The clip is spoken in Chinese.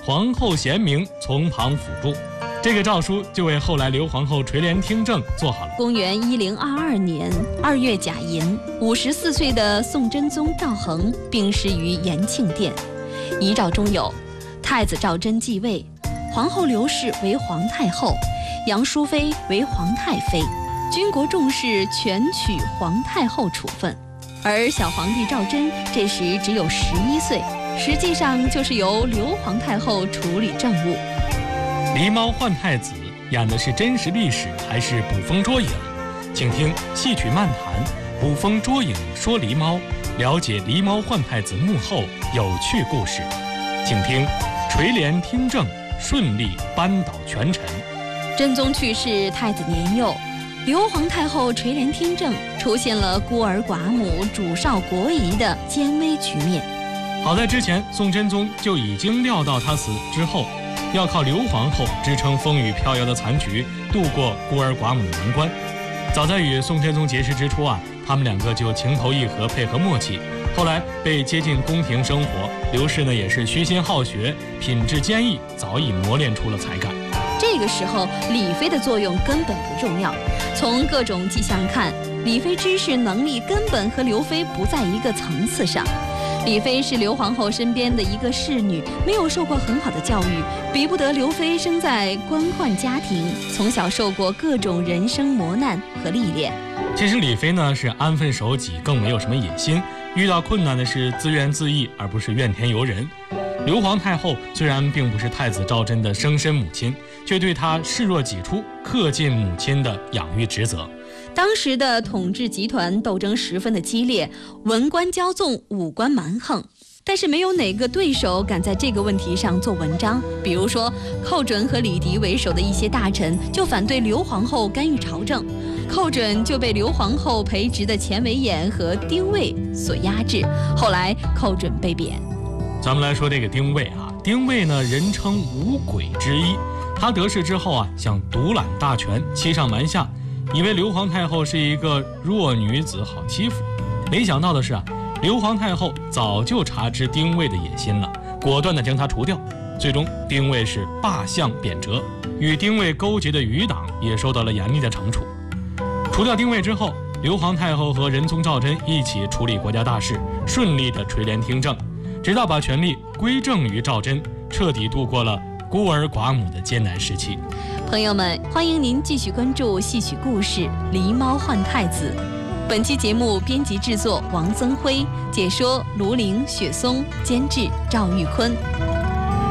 皇后贤明从旁辅助。这个诏书就为后来刘皇后垂帘听政做好了。 公元1022年2月甲寅，54岁的宋真宗赵恒病逝于延庆殿。遗诏中有：太子赵祯继位，皇后刘氏为皇太后，杨淑妃为皇太妃，军国重事全取皇太后处分。而小皇帝赵祯这时只有11岁，实际上就是由刘皇太后处理政务。 狸猫换太子演的是真实历史还是捕风捉影？请听戏曲漫谈，捕风捉影说狸猫，了解狸猫换太子幕后有趣故事。请听垂帘听政，顺利扳倒权臣。 真宗去世，太子年幼，刘皇太后垂帘听政，出现了孤儿寡母、主少国疑的艰危局面。 好在之前宋真宗就已经料到他死之后要靠刘皇后支撑风雨飘摇的残局，度过孤儿寡母的难关。早在与宋真宗结识之初啊，他们两个就情投意合，配合默契。后来被接进宫廷生活，刘氏呢也是虚心好学，品质坚毅，早已磨练出了才干。 这个时候，李妃的作用根本不重要。从各种迹象看，李妃知识能力根本和刘妃不在一个层次上。李妃是刘皇后身边的一个侍女，没有受过很好的教育，比不得刘妃生在官宦家庭，从小受过各种人生磨难和历练。 其实李妃呢是安分守己，更没有什么野心，遇到困难的是自怨自艾，而不是怨天尤人。刘皇太后虽然并不是太子赵祯的生身母亲，却对他视若己出，恪尽母亲的养育职责。 当时的统治集团斗争十分的激烈，文官骄纵，武官蛮横，但是没有哪个对手敢在这个问题上做文章。比如说寇准和李迪为首的一些大臣就反对刘皇后干预朝政，寇准就被刘皇后培植的钱维演和丁谓所压制，后来寇准被贬。 咱们来说这个丁谓啊，丁谓呢人称五鬼之一，他得势之后啊，想独揽大权，欺上瞒下，以为刘皇太后是一个弱女子，好欺负。没想到的是啊，刘皇太后早就察知丁谓的野心了，果断地将他除掉。最终丁谓是罢相贬谪，与丁谓勾结的余党也受到了严厉的惩处。除掉丁谓之后，刘皇太后和仁宗赵祯一起处理国家大事，顺利地垂帘听政，直到把权力归正于赵祯，彻底度过了孤儿寡母的艰难时期。 朋友们，欢迎您继续关注戏曲故事《狸猫换太子》。本期节目编辑制作王增辉，解说卢玲、雪松，监制赵玉坤。